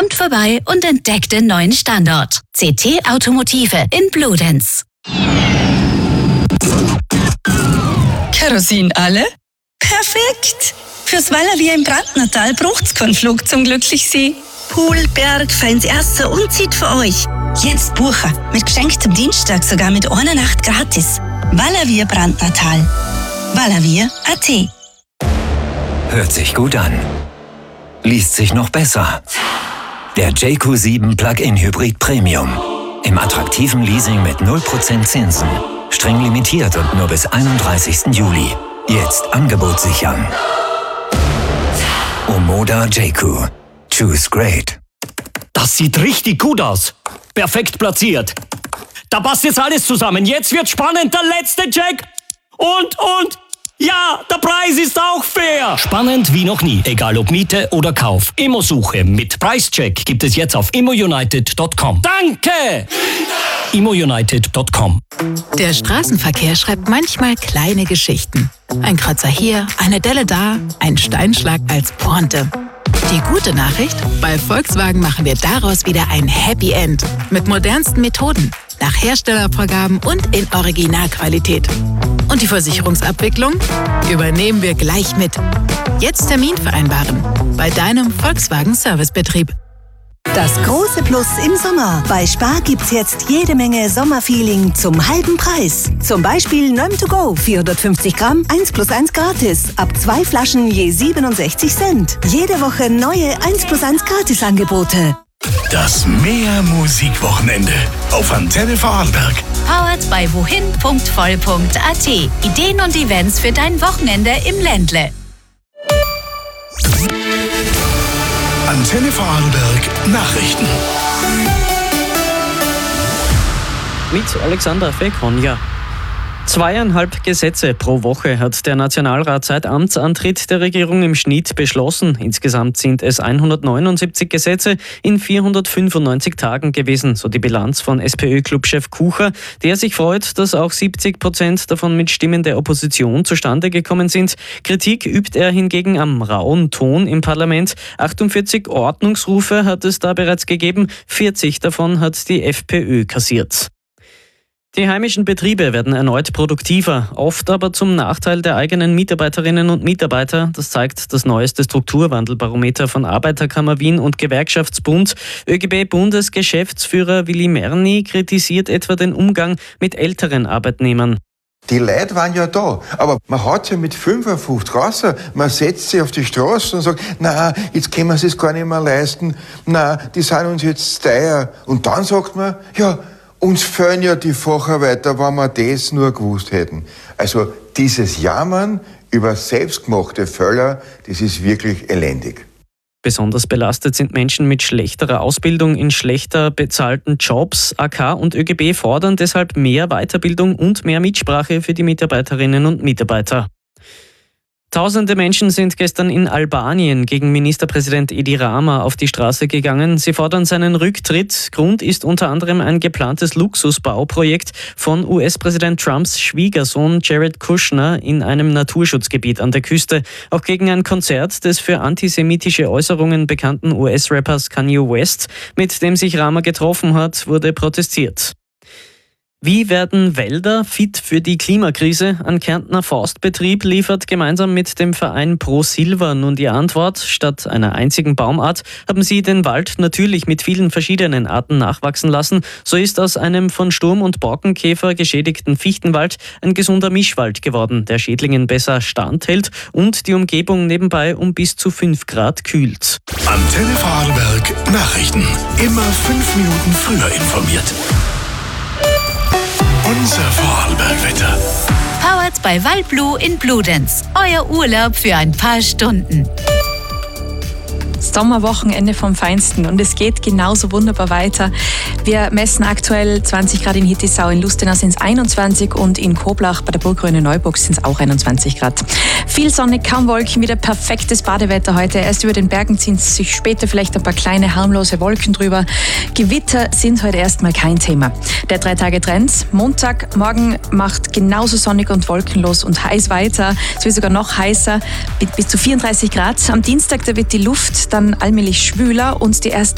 Kommt vorbei und entdeckt den neuen Standort. CT Automotive in Bludenz. Kerosin alle? Perfekt! Fürs Valavier im Brandnertal braucht's keinen Flug zum Glücklichsein. Pool, Berg, feins Erste und zieht für euch. Jetzt buchen. Mit geschenktem Dienstag sogar mit einer Nacht gratis. Valavier Brandnertal. Valavier.at. Hört sich gut an. Liest sich noch besser. Der JQ7 Plug-in Hybrid Premium. Im attraktiven Leasing mit 0% Zinsen. Streng limitiert und nur bis 31. Juli. Jetzt Angebot sichern. Omoda JQ. Choose great. Das sieht richtig gut aus. Perfekt platziert. Da passt jetzt alles zusammen. Jetzt wird spannend. Der letzte Check. Und. Ja, der Preis ist auch fair. Spannend wie noch nie. Egal ob Miete oder Kauf. Immosuche mit Preischeck gibt es jetzt auf immounited.com. Danke! immounited.com. Der Straßenverkehr schreibt manchmal kleine Geschichten. Ein Kratzer hier, eine Delle da, ein Steinschlag als Pointe. Die gute Nachricht? Bei Volkswagen machen wir daraus wieder ein Happy End. Mit modernsten Methoden, nach Herstellervorgaben und in Originalqualität. Und die Versicherungsabwicklung übernehmen wir gleich mit. Jetzt Termin vereinbaren bei deinem Volkswagen Servicebetrieb. Das große Plus im Sommer. Bei Spar gibt's jetzt jede Menge Sommerfeeling zum halben Preis. Zum Beispiel Nöm to go, 450 Gramm, 1+1 gratis. Ab 2 Flaschen je 67 Cent. Jede Woche neue 1+1 Gratis-Angebote. Das Mehr-Musik-Wochenende auf Antenne Vorarlberg. Powered by wohin.voll.at. Ideen und Events für dein Wochenende im Ländle. Antenne Vorarlberg Nachrichten. Mit Alexander Fekonja. 2,5 Gesetze pro Woche hat der Nationalrat seit Amtsantritt der Regierung im Schnitt beschlossen. Insgesamt sind es 179 Gesetze in 495 Tagen gewesen, so die Bilanz von SPÖ-Clubchef Kucher, der sich freut, dass auch 70% davon mit Stimmen der Opposition zustande gekommen sind. Kritik übt er hingegen am rauen Ton im Parlament. 48 Ordnungsrufe hat es da bereits gegeben, 40 davon hat die FPÖ kassiert. Die heimischen Betriebe werden erneut produktiver, oft aber zum Nachteil der eigenen Mitarbeiterinnen und Mitarbeiter. Das zeigt das neueste Strukturwandelbarometer von Arbeiterkammer Wien und Gewerkschaftsbund. ÖGB-Bundesgeschäftsführer Willi Merni kritisiert etwa den Umgang mit älteren Arbeitnehmern. Die Leute waren ja da, aber man hat ja mit 55 raus, man setzt sich auf die Straße und sagt, na, jetzt können wir es gar nicht mehr leisten, na, die sind uns jetzt teuer. Und dann sagt man, ja, uns fehlen ja die Facharbeiter, wenn wir das nur gewusst hätten. Also dieses Jammern über selbstgemachte Fälle, das ist wirklich elendig. Besonders belastet sind Menschen mit schlechterer Ausbildung in schlechter bezahlten Jobs. AK und ÖGB fordern deshalb mehr Weiterbildung und mehr Mitsprache für die Mitarbeiterinnen und Mitarbeiter. Tausende Menschen sind gestern in Albanien gegen Ministerpräsident Edi Rama auf die Straße gegangen. Sie fordern seinen Rücktritt. Grund ist unter anderem ein geplantes Luxusbauprojekt von US-Präsident Trumps Schwiegersohn Jared Kushner in einem Naturschutzgebiet an der Küste. Auch gegen ein Konzert des für antisemitische Äußerungen bekannten US-Rappers Kanye West, mit dem sich Rama getroffen hat, wurde protestiert. Wie werden Wälder fit für die Klimakrise? Ein Kärntner Forstbetrieb liefert gemeinsam mit dem Verein Pro Silva nun die Antwort. Statt einer einzigen Baumart haben sie den Wald natürlich mit vielen verschiedenen Arten nachwachsen lassen. So ist aus einem von Sturm- und Borkenkäfer geschädigten Fichtenwald ein gesunder Mischwald geworden, der Schädlingen besser standhält und die Umgebung nebenbei um bis zu 5 Grad kühlt. Antenne Vorarlberg Nachrichten. Immer 5 Minuten früher informiert. Unser Vorarlberg-Wetter. Powered by Waldblue in Bludenz. Euer Urlaub für ein paar Stunden. Sommerwochenende vom Feinsten und es geht genauso wunderbar weiter. Wir messen aktuell 20 Grad in Hittisau, in Lustenau sind es 21 und in Koblach bei der Burggrüne Neuburg sind es auch 21 Grad. Viel Sonne, kaum Wolken, wieder perfektes Badewetter heute. Erst über den Bergen ziehen sich später vielleicht ein paar kleine harmlose Wolken drüber. Gewitter sind heute erstmal kein Thema. Der 3-Tage-Trend. Montag, morgen macht genauso sonnig und wolkenlos und heiß weiter. Es wird sogar noch heißer, bis zu 34 Grad. Am Dienstag, da wird die Luft dann allmählich schwüler und die ersten